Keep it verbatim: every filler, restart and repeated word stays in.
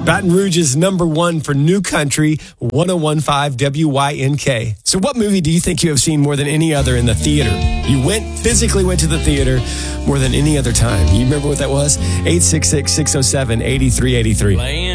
Baton Rouge is number one for New Country, one oh one point five W Y N K. So what movie do you think you have seen more than any other in the theater? You went, physically went to the theater more than any other time. You remember what that was? eight six six, six oh seven, eight three eight three.